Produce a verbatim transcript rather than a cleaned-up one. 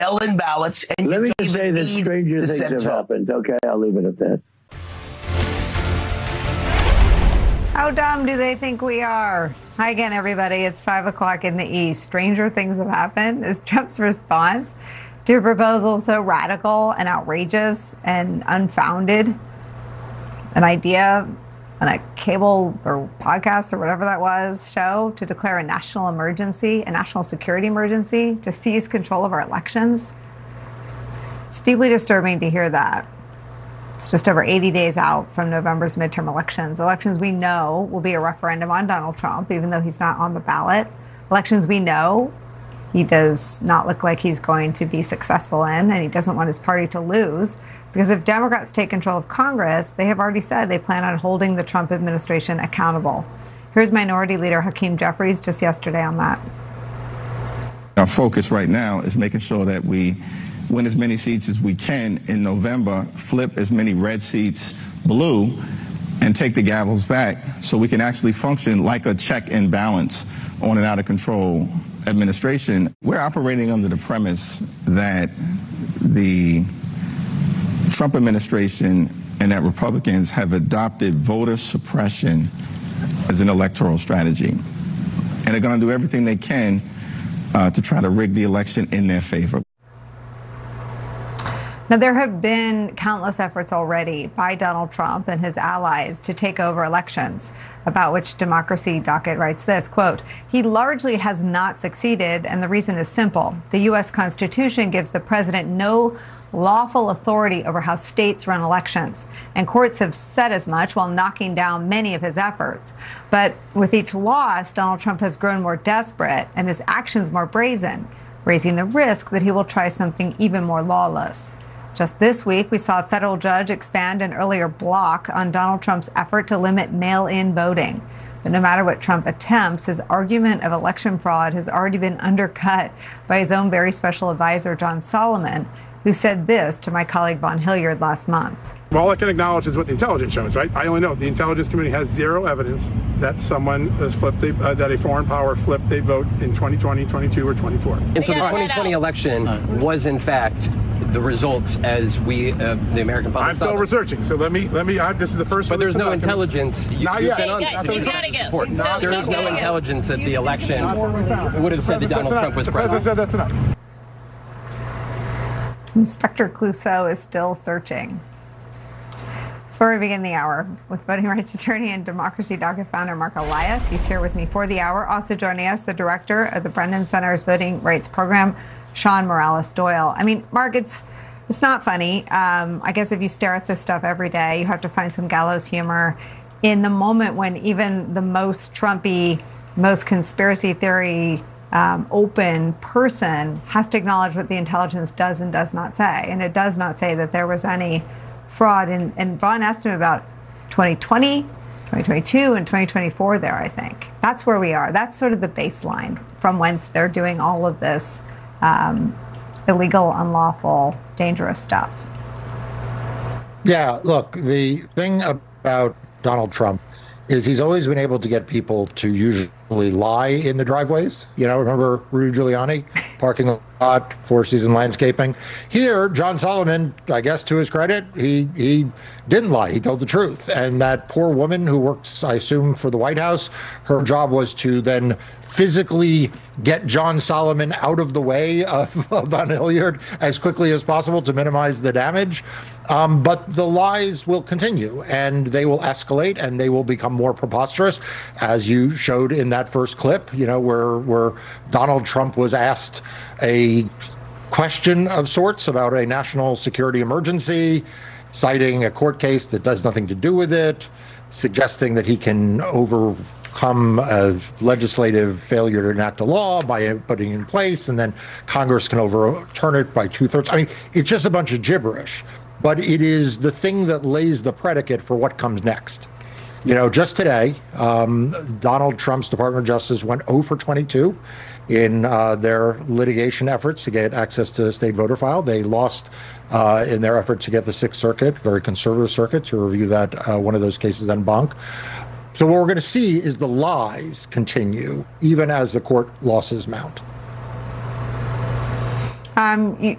mail-in ballots. And let me just say that stranger things have happened. Okay, I'll leave it at that. How dumb do they think we are? Hi again, everybody. It's five o'clock in the East. Stranger things have happened is Trump's response to a proposal so radical and outrageous and unfounded. An idea on a cable or podcast or whatever that was show to declare a national emergency, a national security emergency, to seize control of our elections. It's deeply disturbing to hear that. It's just over eighty days out from November's midterm elections. Elections we know will be a referendum on Donald Trump, even though he's not on the ballot. Elections we know he does not look like he's going to be successful in, and he doesn't want his party to lose. Because if Democrats take control of Congress, they have already said they plan on holding the Trump administration accountable. Here's Minority Leader Hakeem Jeffries just yesterday on that. Our focus right now is making sure that we win as many seats as we can in November, flip as many red seats blue, and take the gavels back so we can actually function like a check and balance on an out-of-control administration. We're operating under the premise that the Trump administration and that Republicans have adopted voter suppression as an electoral strategy. And they're going to do everything they can uh, to try to rig the election in their favor. Now, there have been countless efforts already by Donald Trump and his allies to take over elections, about which Democracy Docket writes this, quote, he largely has not succeeded, and the reason is simple. The U S Constitution gives the president no lawful authority over how states run elections, and courts have said as much while knocking down many of his efforts. But with each loss, Donald Trump has grown more desperate and his actions more brazen, raising the risk that he will try something even more lawless. Just this week, we saw a federal judge expand an earlier block on Donald Trump's effort to limit mail-in voting. But no matter what Trump attempts, his argument of election fraud has already been undercut by his own very special advisor, John Solomon, who said this to my colleague Vaughn Hilliard last month. Well, all I can acknowledge is what the intelligence shows, right? I only know the intelligence community has zero evidence that someone has flipped, a, uh, that a foreign power flipped a vote in twenty twenty, twenty-two, or twenty-four. And so the twenty twenty election was, in fact, the results as we, uh, the American public. I'm still researching, so let me, let me. I, this is the first. But there's no intelligence. You, Not yet. Been on, yeah, so he's got to go. so there is no intelligence that the election would have said that Donald Trump was the president. said that tonight. Inspector Clouseau is still searching. Before we begin the hour with voting rights attorney and Democracy Docket founder Mark Elias. He's here with me for the hour. Also joining us, the director of the Brennan Center's Voting Rights Program, Sean Morales Doyle. I mean, Mark, it's it's not funny. Um, I guess if you stare at this stuff every day, you have to find some gallows humor in the moment when even the most Trumpy, most conspiracy theory Um, open person has to acknowledge what the intelligence does and does not say. And it does not say that there was any fraud. And, and Vaughn asked him about twenty twenty, twenty twenty-two, and twenty twenty-four there, I think. That's where we are. That's sort of the baseline from whence they're doing all of this um, illegal, unlawful, dangerous stuff. Yeah, look, the thing about Donald Trump is he's always been able to get people to usually lie in the driveways. You know, remember Rudy Giuliani, parking lot, Four Seasons Landscaping. Here, John Solomon, I guess to his credit, he he didn't lie. He told the truth. And that poor woman who works, I assume, for the White House, her job was to then physically get John Solomon out of the way of, of Vaughn Hilliard as quickly as possible to minimize the damage. Um, but the lies will continue, and they will escalate, and they will become more preposterous, as you showed in that first clip, you know, where where Donald Trump was asked a question of sorts about a national security emergency, citing a court case that does nothing to do with it, suggesting that he can overcome a legislative failure to enact a law by putting it in place, and then Congress can overturn it by two-thirds. I mean, it's just a bunch of gibberish. But it is the thing that lays the predicate for what comes next. You know, just today, um, Donald Trump's Department of Justice went zero for twenty-two in uh, their litigation efforts to get access to the state voter file. They lost uh, in their effort to get the Sixth Circuit, very conservative circuit, to review that uh, one of those cases en banc. So what we're going to see is the lies continue, even as the court losses mount. Um, you,